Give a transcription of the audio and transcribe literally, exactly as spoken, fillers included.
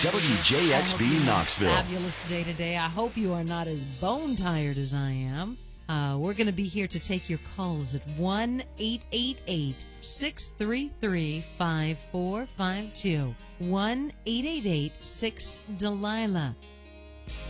W J X B I hope you have a Knoxville. Fabulous day today. I hope you are not as bone tired as I am. Uh, we're going to be here to take your calls at one eight eight eight, six three three, five four five two. one eight eight eight, six Delilah.